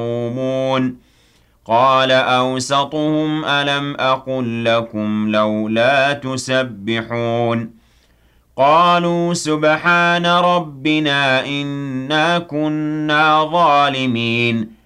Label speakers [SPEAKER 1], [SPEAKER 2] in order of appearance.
[SPEAKER 1] يقومون قال أوسطهم ألم أقل لكم لولا تسبحون قالوا سبحان ربنا إنا كنا ظالمين